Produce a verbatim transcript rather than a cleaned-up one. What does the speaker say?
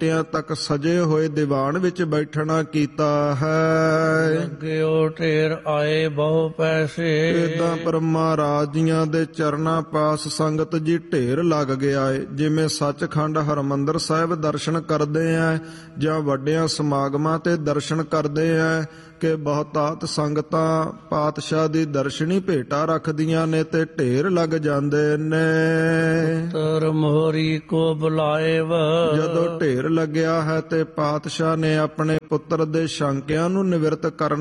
ਘੰਟਿਆਂ ਤੱਕ ਸਜੇ ਹੋਏ ਦੀਵਾਨ ਵਿੱਚ ਬੈਠਣਾ ਕੀਤਾ ਹੈ। ਲੱਗਿਓ ਢੇਰ ਆਏ ਬਹੁ ਪੈਸੇ, ਏਦਾਂ ਬ੍ਰਹਮਾ ਰਾਜ ਜੀਆਂ ਦੇ ਚਰਨਾਂ ਪਾਸ ਸੰਗਤ ਜੀ ਢੇਰ ਲੱਗ ਗਿਆ ਏ। ਜਿਵੇਂ ਸੱਚਖੰਡ ਹਰਿਮੰਦਰ ਸਾਹਿਬ ਦਰਸ਼ਨ ਕਰਦੇ ਆ ਜਾਂ ਵੱਡਿਆਂ ਸਮਾਗਮਾਂ ਤੇ ਦਰਸ਼ਨ ਕਰਦੇ ਆ ਕਿ ਬਹੁਤਾਤ ਸੰਗਤਾਂ ਪਾਤਸ਼ਾਹ ਦੀ ਦਰਸ਼ਨੀ ਭੇਟਾ ਰੱਖਦੀਆਂ ਨੇ ਤੇ ਢੇਰ ਲੱਗ ਜਾਂਦੇ ਨੇ। ਪੁੱਤਰ ਮੋਹਰੀ ਕੋ ਬੁਲਾਏ ਵ, ਜਦੋਂ ਢੇਰ ਲੱਗਿਆ ਹੈ ਤੇ ਪਾਤਸ਼ਾਹ ਨੇ ਆਪਣੇ ਪੁੱਤਰ ਦੇ ਸ਼ੰਕਿਆਂ ਨੂੰ ਨਿਵਰਤ ਕਰਨ